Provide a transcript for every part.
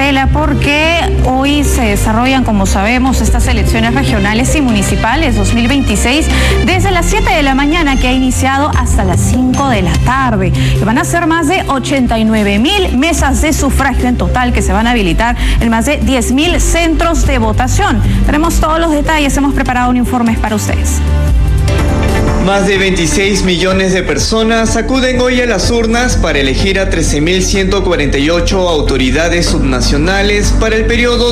Isabela, porque hoy se desarrollan, como sabemos, estas elecciones regionales y municipales 2026 desde las 7 de la mañana, que ha iniciado, hasta las 5 de la tarde. Y van a ser más de 89.000 mesas de sufragio en total que se van a habilitar en más de 10.000 centros de votación. Tenemos todos los detalles, hemos preparado un informe para ustedes. Más de 26 millones de personas acuden hoy a las urnas para elegir a 13.148 autoridades subnacionales para el periodo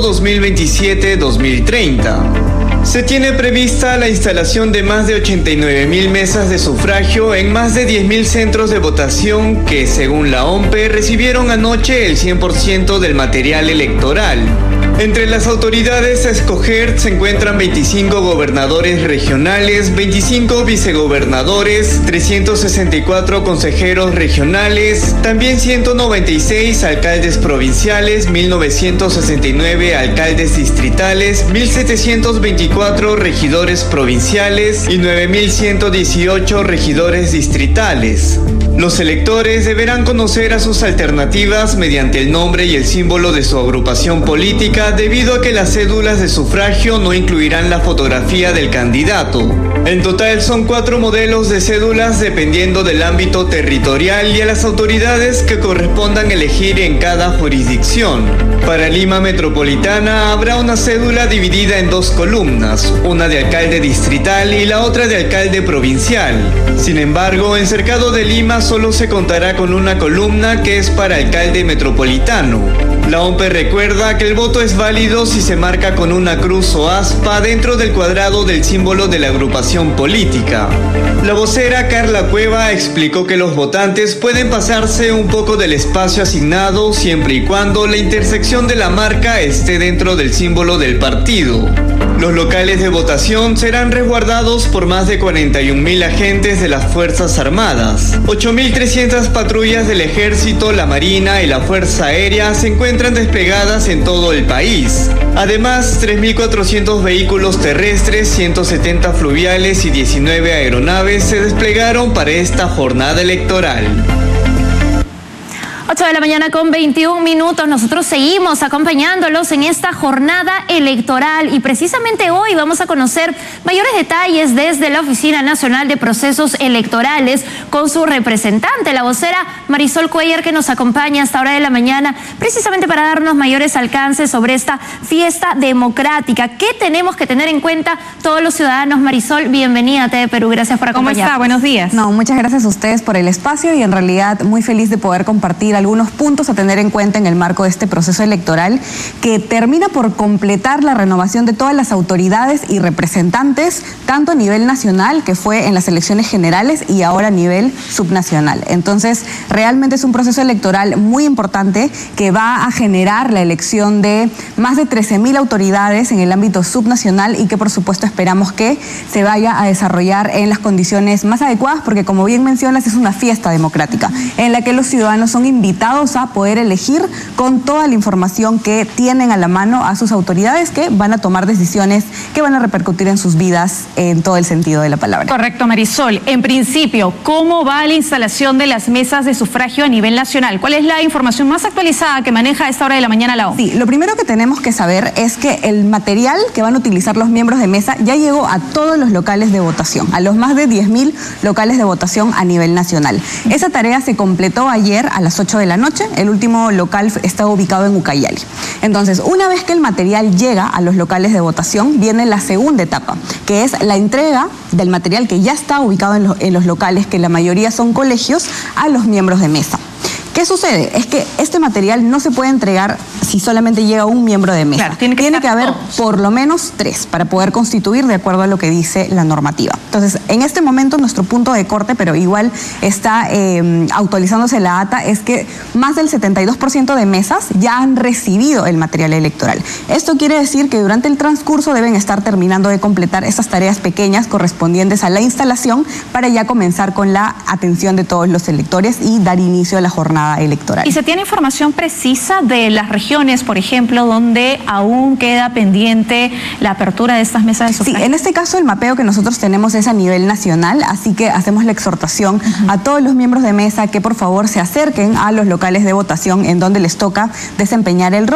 2027-2030. Se tiene prevista la instalación de más de 89.000 mesas de sufragio en más de 10.000 centros de votación que, según la OMPE, recibieron anoche el 100% del material electoral. Entre las autoridades a escoger se encuentran 25 gobernadores regionales, 25 vicegobernadores, 364 consejeros regionales, también 196 alcaldes provinciales, 1.969 alcaldes distritales, 1.724 regidores provinciales y 9.118 regidores distritales. Los electores deberán conocer a sus alternativas mediante el nombre y el símbolo de su agrupación política, debido a que las cédulas de sufragio no incluirán la fotografía del candidato. En total son 4 modelos de cédulas dependiendo del ámbito territorial y a las autoridades que correspondan elegir en cada jurisdicción. Para Lima Metropolitana habrá una cédula dividida en 2 columnas, una de alcalde distrital y la otra de alcalde provincial. Sin embargo, en Cercado de Lima solo se contará con una columna que es para alcalde metropolitano. La OMPE recuerda que el voto es válido si se marca con una cruz o aspa dentro del cuadrado del símbolo de la agrupación política. La vocera Carla Cueva explicó que los votantes pueden pasarse un poco del espacio asignado siempre y cuando la intersección de la marca esté dentro del símbolo del partido. Los locales de votación serán resguardados por más de 41.000 agentes de las Fuerzas Armadas. 8.300 patrullas del Ejército, la Marina y la Fuerza Aérea se encuentran desplegadas en todo el país. Además, 3.400 vehículos terrestres, 170 fluviales y 19 aeronaves se desplegaron para esta jornada electoral. 8 de la mañana con 21 minutos. Nosotros seguimos acompañándolos en esta jornada electoral y precisamente hoy vamos a conocer mayores detalles desde la Oficina Nacional de Procesos Electorales con su representante, la vocera Marisol Cuellar, que nos acompaña a esta hora de la mañana precisamente para darnos mayores alcances sobre esta fiesta democrática. ¿Qué tenemos que tener en cuenta todos los ciudadanos? Marisol, bienvenida a TV Perú. Gracias por acompañarnos. ¿Cómo está? Buenos días. No, muchas gracias a ustedes por el espacio y en realidad muy feliz de poder compartir algunos puntos a tener en cuenta en el marco de este proceso electoral que termina por completar la renovación de todas las autoridades y representantes, tanto a nivel nacional, que fue en las elecciones generales, y ahora a nivel subnacional. Entonces, realmente es un proceso electoral muy importante que va a generar la elección de más de 13.000 autoridades en el ámbito subnacional y que, por supuesto, esperamos que se vaya a desarrollar en las condiciones más adecuadas, porque, como bien mencionas, es una fiesta democrática en la que los ciudadanos son invitados a poder elegir con toda la información que tienen a la mano a sus autoridades, que van a tomar decisiones que van a repercutir en sus vidas en todo el sentido de la palabra. Correcto, Marisol. En principio, ¿cómo va la instalación de las mesas de sufragio a nivel nacional? ¿Cuál es la información más actualizada que maneja a esta hora de la mañana la OMPE? Sí, lo primero que tenemos que saber es que el material que van a utilizar los miembros de mesa ya llegó a todos los locales de votación, a los más de 10.000 locales de votación a nivel nacional. Esa tarea se completó ayer a las 8 de la noche. El último local está ubicado en Ucayali. Entonces, una vez que el material llega a los locales de votación, viene la segunda etapa, que es la entrega del material que ya está ubicado en los locales, que la mayoría son colegios, a los miembros de mesa. ¿Qué sucede? Es que este material no se puede entregar si solamente llega un miembro de mesa. Claro, tiene que haber todos, por lo menos 3 para poder constituir de acuerdo a lo que dice la normativa. Entonces, en este momento nuestro punto de corte, pero igual está actualizándose la data, es que más del 72% de mesas ya han recibido el material electoral. Esto quiere decir que durante el transcurso deben estar terminando de completar estas tareas pequeñas correspondientes a la instalación para ya comenzar con la atención de todos los electores y dar inicio a la jornada electoral. ¿Y se tiene información precisa de las regiones, por ejemplo, donde aún queda pendiente la apertura de estas mesas de sufragio? Sí, en este caso el mapeo que nosotros tenemos es a nivel nacional, así que hacemos la exhortación a todos los miembros de mesa que por favor se acerquen a los locales de votación en donde les toca desempeñar el rol.